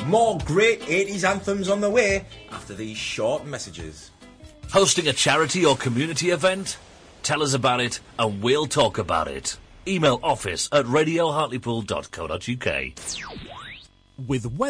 More great 80s anthems on the way after these short messages. Hosting a charity or community event? Tell us about it and we'll talk about it. Email office@radiohartlepool.co.uk. With weather